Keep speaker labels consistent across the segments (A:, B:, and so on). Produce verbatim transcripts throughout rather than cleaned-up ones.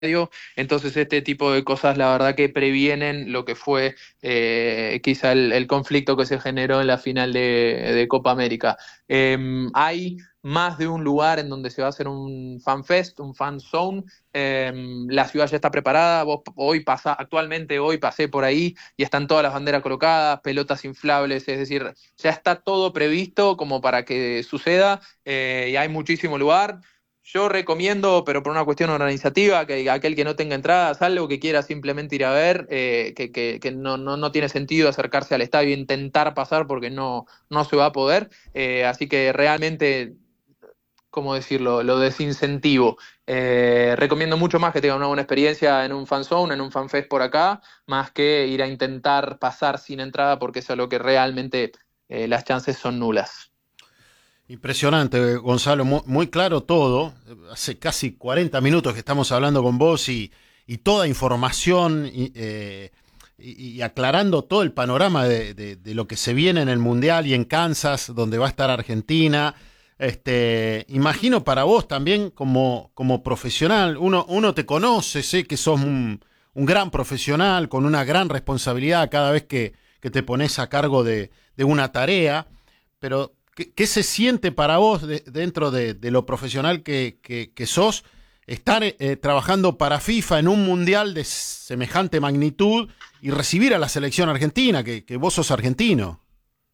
A: Entonces este tipo de cosas la verdad que previenen lo que fue eh, quizá el, el conflicto que se generó en la final de, de Copa América. Eh, hay más de un lugar en donde se va a hacer un fan fest, un fan zone. Eh, la ciudad ya está preparada. Vos hoy pasa, actualmente hoy pasé por ahí y están todas las banderas colocadas, pelotas inflables, es decir, ya está todo previsto como para que suceda eh, y hay muchísimo lugar. Yo recomiendo, pero por una cuestión organizativa, que aquel que no tenga entradas, algo que quiera simplemente ir a ver, eh, que, que, que no, no, no, tiene sentido acercarse al estadio e intentar pasar porque no, no se va a poder. Eh, así que realmente, ¿cómo decirlo? Lo desincentivo. Eh, recomiendo mucho más que tengan una buena experiencia en un fan zone, en un fan fest por acá, más que ir a intentar pasar sin entrada porque eso es lo que realmente eh, las chances son nulas.
B: Impresionante, Gonzalo, muy, muy claro todo. Hace casi cuarenta minutos que estamos hablando con vos y, y toda información y, eh, y- y aclarando todo el panorama de, de- de lo que se viene en el Mundial y en Kansas, donde va a estar Argentina. Este, imagino para vos también como, como profesional, uno, uno te conoce, sé que sos un, un gran profesional con una gran responsabilidad cada vez que, que te pones a cargo de, de una tarea, pero ¿qué, qué se siente para vos de- dentro de, de lo profesional que, que- que sos estar eh, trabajando para FIFA en un mundial de semejante magnitud y recibir a la selección argentina, que, que vos sos argentino?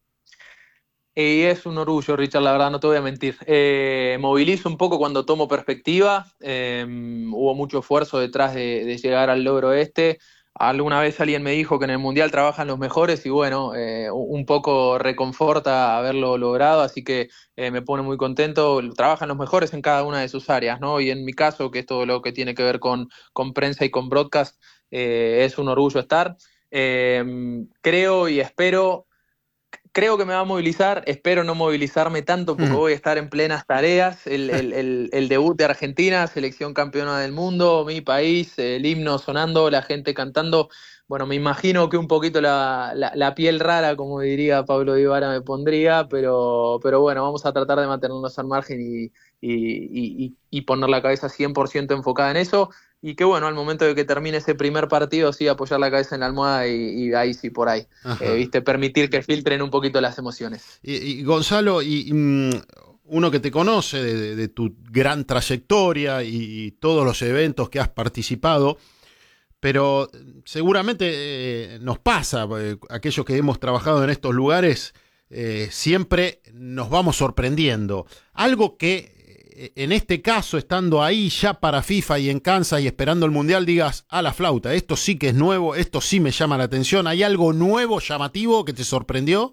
A: Y es un orgullo, Richard, la verdad, no te voy a mentir. Eh, movilizo un poco cuando tomo perspectiva. Eh, hubo mucho esfuerzo detrás de, de llegar al logro este. Alguna vez alguien me dijo que en el Mundial trabajan los mejores y bueno, eh, un poco reconforta haberlo logrado, así que eh, me pone muy contento. Trabajan los mejores en cada una de sus áreas, ¿no? Y en mi caso, que es todo lo que tiene que ver con, con prensa y con broadcast, eh, es un orgullo estar. Eh, creo y espero Creo que me va a movilizar, espero no movilizarme tanto porque
B: Mm.
A: voy a estar en plenas tareas. El, el- el- el debut de Argentina, selección campeona del mundo, mi país, el himno sonando, la gente cantando. Bueno, me imagino que un poquito la, la- la piel rara, como diría Pablo Dybala, me pondría, pero, pero bueno, vamos a tratar de mantenernos al margen y, y- y- y- y poner la cabeza cien por ciento enfocada en eso. Y que bueno, al momento de que termine ese primer partido, sí, apoyar la cabeza en la almohada y, y ahí sí, por ahí eh,
B: Ajá.
A: ¿viste? Permitir que filtren un poquito las emociones.
B: Y, y Gonzalo, y, y, mm, uno que te conoce de, de- de tu gran trayectoria y, y todos los eventos que has participado, pero seguramente eh, nos pasa, eh, aquellos que hemos trabajado en estos lugares, eh, siempre nos vamos sorprendiendo. Algo que eh, en este caso, estando ahí ya para FIFA y en Kansas y esperando el Mundial, digas, a la flauta, esto sí que es nuevo, esto sí me llama la atención. ¿Hay algo nuevo, llamativo, que te sorprendió?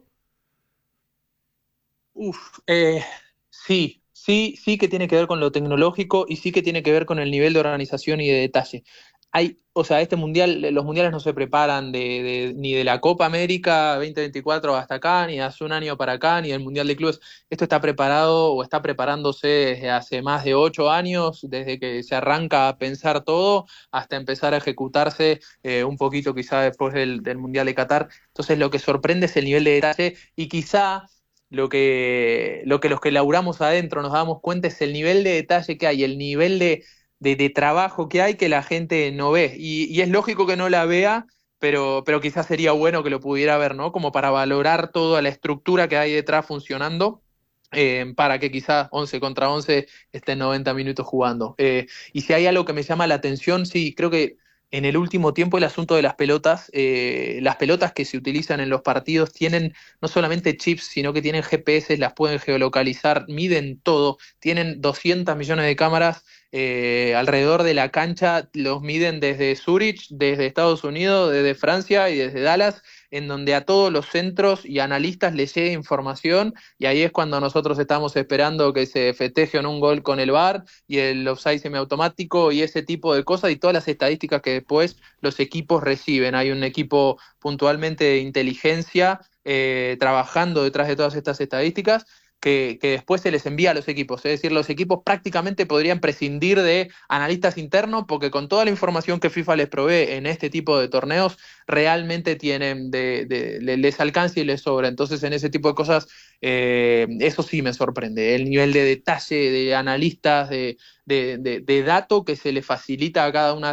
A: Uf, eh, sí, sí, sí que tiene que ver con lo tecnológico y sí que tiene que ver con el nivel de organización y de detalle. Hay, o sea, este mundial, los mundiales no se preparan de, de- ni de la Copa América dos mil veinticuatro hasta acá, ni de hace un año para acá, ni del Mundial de Clubes. Esto está preparado o está preparándose desde hace más de ocho años, desde que se arranca a pensar todo hasta empezar a ejecutarse eh, un poquito quizá después del, del Mundial de Qatar. Entonces lo que sorprende es el nivel de detalle y quizá lo que, lo que los que laburamos adentro nos damos cuenta es el nivel de detalle que hay, el nivel de, de, de trabajo que hay que la gente no ve. Y, y es lógico que no la vea, pero, pero quizás sería bueno que lo pudiera ver, ¿no? Como para valorar toda la estructura que hay detrás funcionando. Eh, para que quizás once contra once estén noventa minutos jugando. Eh, y si hay algo que me llama la atención, sí, creo que en el último tiempo el asunto de las pelotas, eh, las pelotas que se utilizan en los partidos tienen no solamente chips, sino que tienen G P S, las pueden geolocalizar, miden todo, tienen doscientos millones de cámaras eh, alrededor de la cancha, los miden desde Zurich, desde Estados Unidos, desde Francia y desde Dallas, en donde a todos los centros y analistas les llega información y ahí es cuando nosotros estamos esperando que se festeje en un gol con el V A R y el offside semiautomático y ese tipo de cosas y todas las estadísticas que después los equipos reciben. Hay un equipo puntualmente de inteligencia eh, trabajando detrás de todas estas estadísticas que, que después se les envía a los equipos. Es decir, los equipos prácticamente podrían prescindir de analistas internos porque con toda la información que FIFA les provee en este tipo de torneos, realmente tienen de, de, les alcanza y les sobra. Entonces, en ese tipo de cosas, eh, eso sí me sorprende. El nivel de detalle de analistas, de, de, de, de dato que se le facilita a cada una